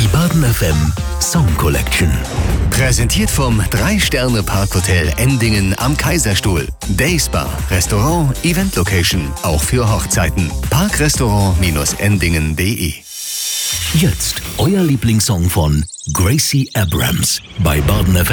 Baden FM Song Collection. Präsentiert vom 3-Sterne-Parkhotel Endingen am Kaiserstuhl. Dayspa, Restaurant, Event Location, auch für Hochzeiten. Parkrestaurant-endingen.de. Jetzt euer Lieblingssong von Gracie Abrams bei Baden FM.